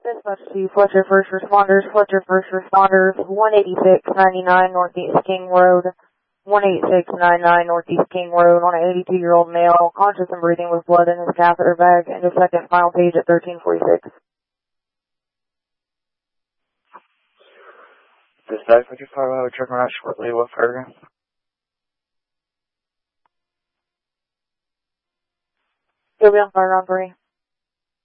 Dispatch to Fletcher First Responders, 18699 Northeast King Road, 18699 Northeast King Road on an 82-year-old male, conscious and breathing with blood in his catheter bag, and the second final page at 1346. Dispatch, would you follow a truck around shortly with her? He'll be on fire on 3.